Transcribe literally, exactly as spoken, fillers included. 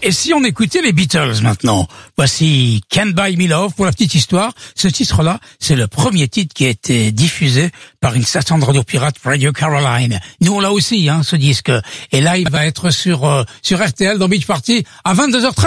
Et si on écoutait les Beatles maintenant? Voici Can't Buy Me Love. Pour la petite histoire, ce titre-là, c'est le premier titre qui a été diffusé par une station de radio pirate, Radio Caroline. Nous, on l'a aussi, hein, ce disque. Et là, il va être sur, euh, sur R T L dans Beach Party à vingt-deux heures treize.